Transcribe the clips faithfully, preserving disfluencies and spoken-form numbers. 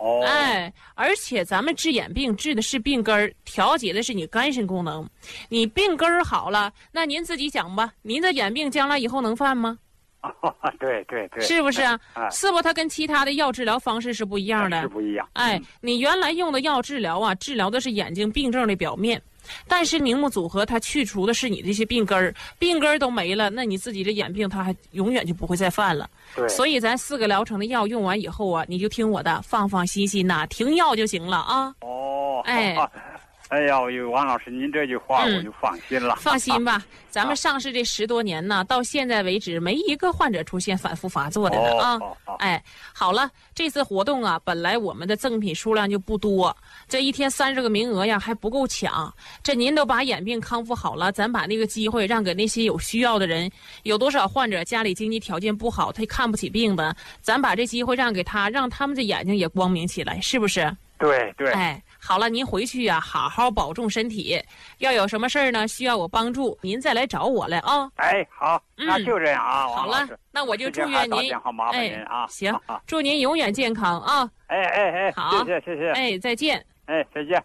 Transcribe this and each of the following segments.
哦， 哎，而且咱们治眼病治的是病根儿，调节的是你肝肾功能。你病根儿好了，那您自己想吧，您的眼病将来以后能犯吗？ 对对对， 是不是啊？ 哎、 是不？它跟其他的药治疗方式是不一样的， 是不一样。 哎，你原来用的药治疗啊，治疗的是眼睛病症的表面，但是明目组合它去除的是你这些病根儿，病根儿都没了，那你自己的眼病它还永远就不会再犯了。 对， 所以咱四个疗程的药用完以后啊，你就听我的，放放心心呐、啊，停药就行了啊。 哦， 哎。 哎呀，有王老师，您这句话我就放心了。 嗯、放心吧，咱们上市这十多年呢，到现在为止没一个患者出现反复发作的呢啊。 哦哦、 哎，好了，这次活动啊，本来我们的赠品数量就不多，这一天三十个名额呀还不够抢。这您都把眼病康复好了，咱把那个机会让给那些有需要的人。有多少患者家里经济条件不好，他看不起病的，咱把这机会让给他，让他们的眼睛也光明起来，是不是？ 对对。 哎。好了，您回去呀、啊，好好保重身体。要有什么事儿呢，需要我帮助，您再来找我来啊。 哎，好，那就这样啊。 嗯、好了，那我就祝愿您， 哎，啊， 行，祝您永远健康啊。 哎哎哎， 好， 谢谢谢谢。 哎，再见。 哎，再见。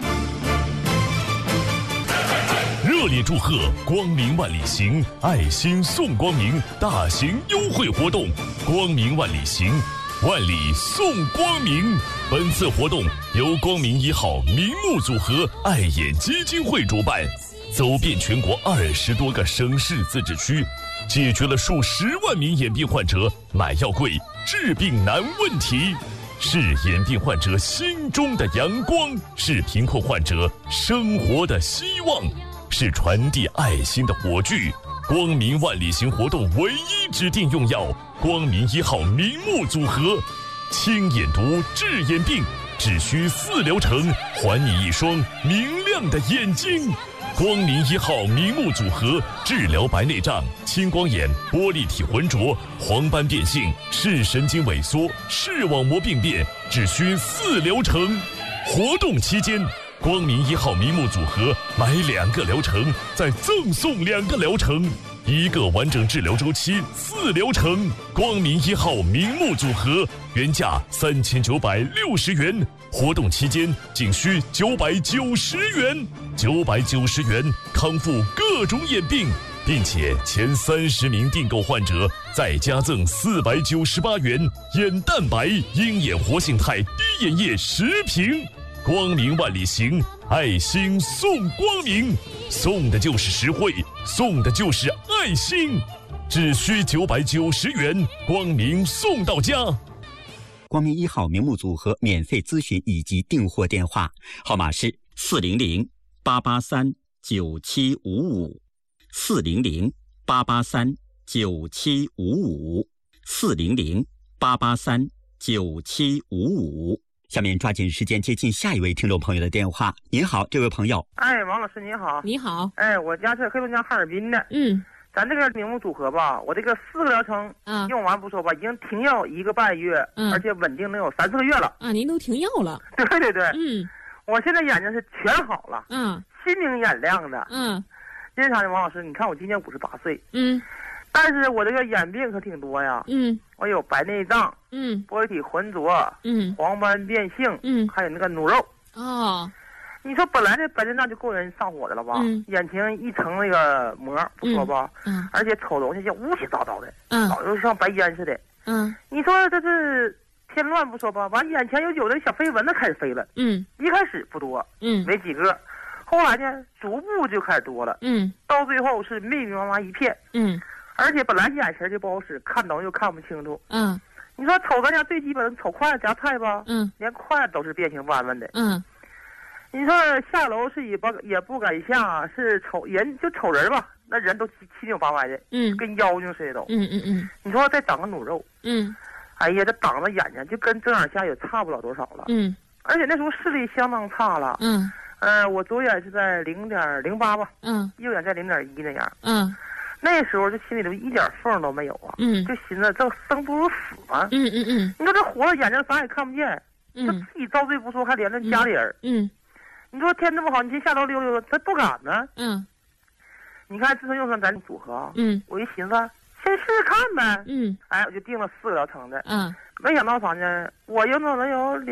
热烈祝贺光明万里行爱心送光明大型优惠活动，光明万里行。万里送光明，本次活动由光明一号明目组合爱眼基金会主办，走遍全国二十多个省市自治区，解决了数十万名眼病患者买药贵、治病难问题，是眼病患者心中的阳光，是贫困患者生活的希望，是传递爱心的火炬。光明万里行活动唯一指定用药，光明一号明目组合，清眼毒治眼病，只需四疗程，还你一双明亮的眼睛。光明一号明目组合，治疗白内障、青光眼、玻璃体浑浊、黄斑变性、视神经萎缩、视网膜病变，只需四疗程。活动期间，光明一号明目组合买两个疗程，再赠送两个疗程，一个完整治疗周期四疗程。光明一号明目组合原价三千九百六十元，活动期间仅需九百九十元，九百九十元康复各种眼病，并且前三十名订购患者再加赠四百九十八元眼蛋白鹰眼活性肽滴眼液十瓶。光明万里行，爱心送光明，送的就是实惠，送的就是爱心，只需九百九十元，光明送到家。 光明一号明目组合免费咨询以及订货电话号码是四零零八八三九七五五，四零零八八三九七五五，四零零八八三九七五五。下面抓紧时间接近下一位听众朋友的电话。您好，这位朋友。 哎，王老师您好。 你好。 哎，我家是黑龙江哈尔滨的。 嗯。 咱这个明目组合吧，我这个四个疗程，嗯，用完不说吧，已经停药一个半月，嗯，而且稳定能有三四个月了。 啊，您都停药了？ 对对对。 嗯。 我现在眼睛是全好了。 嗯。 心明眼亮的。 嗯。 因为啥呢，王老师？你看我今年五十八岁。 嗯。 但是我这个眼病可挺多呀。 嗯。 我有白内障。 嗯。 玻璃体浑浊。 嗯。 黄斑变性。 嗯。 还有那个努肉。 哦。 你说本来这白内障就够人上火的了吧？ 嗯。 眼睛一层那个膜不说吧？ 嗯。 而且瞅东西就乌七糟糟的。 嗯。 老就像白烟似的。 嗯。 你说这是添乱不说吧？完眼前有有的小飞蚊子开始飞了。 嗯。 一开始不多。 嗯。 没几个，后来呢，逐步就开始多了。 嗯。 到最后是密密麻麻一片。 嗯。 而且本来眼神就不好使，看东西又看不清楚。 嗯。 你说瞅咱家最基本的瞅筷子夹菜吧。 嗯。 连筷子都是变形弯弯的。 嗯。 你说下楼是也不也不敢下，是瞅人就瞅人吧，那人都七七扭八歪的， 嗯， 跟妖精似的都。 嗯嗯嗯。 你说再长个努肉， 嗯， 哎呀，这挡着眼睛就跟正眼下也差不了多少了。 嗯。 而且那时候视力相当差了。 嗯。 呃，我左眼是在零点零八吧。 嗯。 右眼在零点一那样。 嗯。 那时候就心里头一点缝都没有啊。 嗯。 就寻思这生不如死嘛。 嗯嗯嗯。 你说这活了眼睛啥也看不见， 嗯， 他自己遭罪不说，还连着家里人。 嗯。 你说天这么好，你先下楼溜溜，他不敢呢。 嗯。 你看自从用上咱组合啊， 嗯， 我一寻思，先试试看呗。 嗯。 哎，我就定了四个疗程的。 嗯。 没想到啥呢，我用了能有